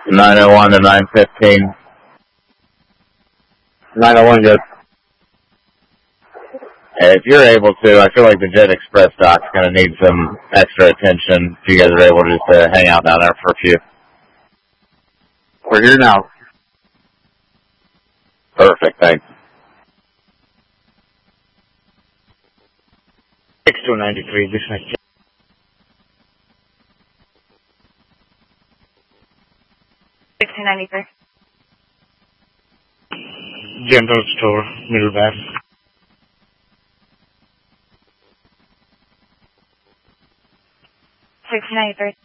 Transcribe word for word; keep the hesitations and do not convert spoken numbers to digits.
nine oh one to nine fifteen. nine oh one, good. Hey, if you're able to, I feel like the Jet Express dock's going to need some extra attention if you guys are able to just uh, hang out down there for a few. We're here now. Perfect, thanks. six two nine three, this is six two nine three. General Store, Middlebass. six two nine three.